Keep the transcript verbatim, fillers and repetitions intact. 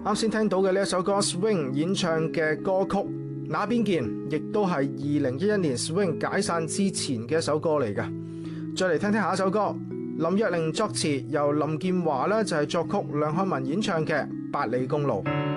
啱先聽到嘅呢一首歌 Swing 演唱嘅歌曲《那邊見》，亦都係二零一一年 Swing 解散之前嘅一首歌嚟㗎。再嚟聽聽下一首歌，林若寧作詞，由林建華呢就係作曲，梁漢文演唱嘅《八里公路》。